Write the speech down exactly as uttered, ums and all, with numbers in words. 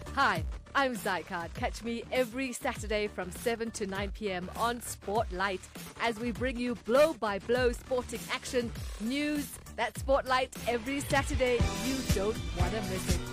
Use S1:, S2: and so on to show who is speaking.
S1: Hi, I'm Zycard. Catch me every Saturday from seven to nine p.m. on Spotlight as we bring you blow-by-blow sporting action, news. That's Spotlight every Saturday. You don't want to miss it.